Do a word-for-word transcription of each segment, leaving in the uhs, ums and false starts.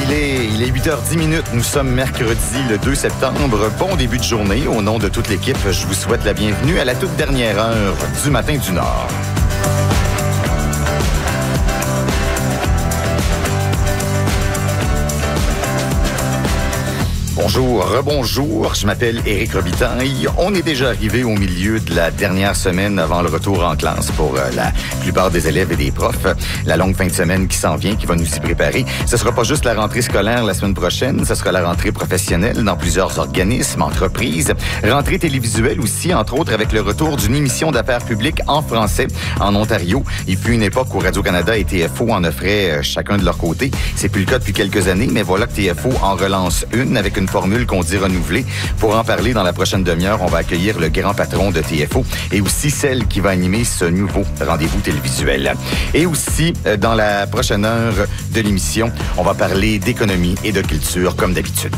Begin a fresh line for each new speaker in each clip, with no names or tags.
Il est, il est huit heures dix minutes. Nous sommes mercredi le deux septembre. Bon début de journée. Au nom de toute l'équipe, je vous souhaite la bienvenue à la toute dernière heure du Matin du Nord. Bonjour, rebonjour, je m'appelle Éric Robitaille. On est déjà arrivé au milieu de la dernière semaine avant le retour en classe pour euh, la plupart des élèves et des profs. La longue fin de semaine qui s'en vient, qui va nous y préparer. Ce sera pas juste la rentrée scolaire la semaine prochaine, ce sera la rentrée professionnelle dans plusieurs organismes, entreprises. Rentrée télévisuelle aussi, entre autres avec le retour d'une émission d'affaires publiques en français en Ontario. Il fut une époque où Radio-Canada et T F O en offraient euh, chacun de leur côté. C'est plus le cas depuis quelques années, mais voilà que T F O en relance une avec une formule qu'on dit renouvelée. Pour en parler dans la prochaine demi-heure, on va accueillir le grand patron de T F O et aussi celle qui va animer ce nouveau rendez-vous télévisuel. Et aussi, dans la prochaine heure de l'émission, on va parler d'économie et de culture comme d'habitude.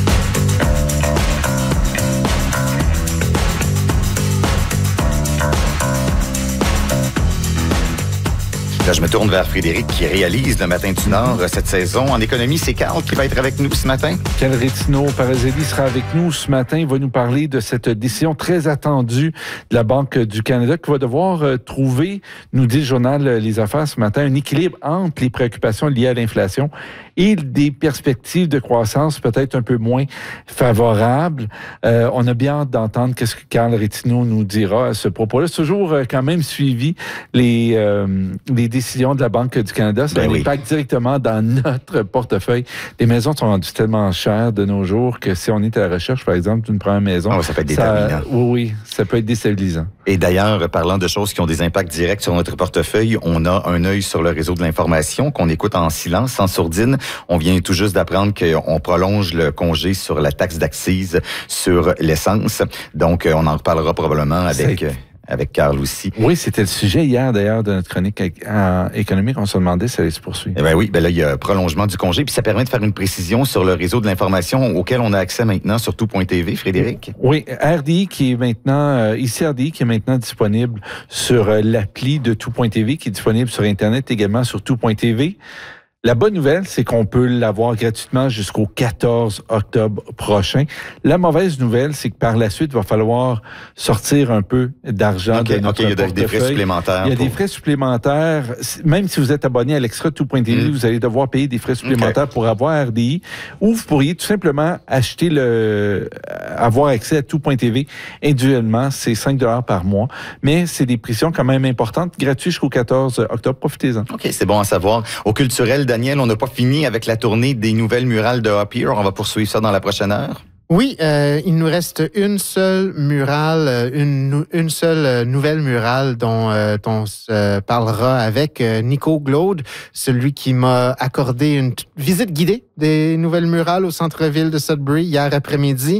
Là, je me tourne vers Frédéric qui réalise le Matin du Nord cette saison. En économie, c'est Carl qui va être avec nous ce matin.
Carl Rétino-Parazelli sera avec nous ce matin. Il va nous parler de cette décision très attendue de la Banque du Canada qui va devoir euh, trouver, nous dit le journal Les Affaires ce matin, un équilibre entre les préoccupations liées à l'inflation et des perspectives de croissance peut-être un peu moins favorables. Euh, on a bien hâte d'entendre qu'est-ce que Carl Rétino nous dira à ce propos-là. C'est toujours euh, quand même suivi les, euh, les décisions de la Banque du Canada. Ça ben a un oui. impact directement dans notre portefeuille. Les maisons sont rendues tellement chères de nos jours que si on est à la recherche, par exemple, d'une première maison...
Oh, ça peut être déterminant.
Ça, oui, oui, ça peut être déstabilisant.
Et d'ailleurs, parlant de choses qui ont des impacts directs sur notre portefeuille, on a un œil sur le réseau de l'information qu'on écoute en silence, sans sourdine. On vient tout juste d'apprendre qu'on prolonge le congé sur la taxe d'accise sur l'essence. Donc, on en reparlera probablement avec... C'est... avec Carl aussi.
Oui, c'était le sujet hier, d'ailleurs, de notre chronique en économique. On se demandait si ça allait se poursuivre.
Eh bien oui, ben là, il y a prolongement du congé, puis ça permet de faire une précision sur le réseau de l'information auquel on a accès maintenant sur tout point T V, Frédéric.
Oui, R D I qui est maintenant, euh, ici R D I qui est maintenant disponible sur euh, l'appli de tout point T V, qui est disponible sur Internet également sur tout point T V. La bonne nouvelle, c'est qu'on peut l'avoir gratuitement jusqu'au quatorze octobre prochain. La mauvaise nouvelle, c'est que par la suite, il va falloir sortir un peu d'argent
okay,
de notre
okay, il y a des frais supplémentaires.
Il y a
pour...
des frais supplémentaires. Même si vous êtes abonné à l'extra tout point T V, mm. vous allez devoir payer des frais supplémentaires okay. pour avoir R D I. Ou vous pourriez tout simplement acheter le, avoir accès à tout point T V individuellement. C'est cinq dollars par mois. Mais c'est des pressions quand même importantes. Gratuit jusqu'au quatorze octobre. Profitez-en.
OK, c'est bon à savoir. Au culturel, Daniel, on n'a pas fini avec la tournée des nouvelles murales de Up Here. On va poursuivre ça dans la prochaine heure.
Oui, euh, il nous reste une seule murale, une, une seule nouvelle murale dont, euh, dont on se parlera avec Nico Glaude, celui qui m'a accordé une visite guidée des nouvelles murales au centre-ville de Sudbury hier après-midi.